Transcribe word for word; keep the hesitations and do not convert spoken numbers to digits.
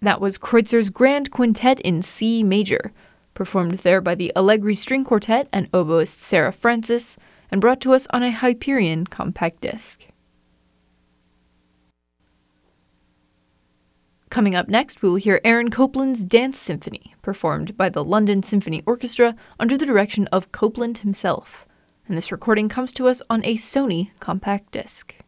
That was Kreutzer's Grand Quintet in C major, performed there by the Allegri String Quartet and oboist Sarah Francis, and brought to us on a Hyperion compact disc. Coming up next, we will hear Aaron Copland's Dance Symphony, performed by the London Symphony Orchestra under the direction of Copland himself, and this recording comes to us on a Sony compact disc.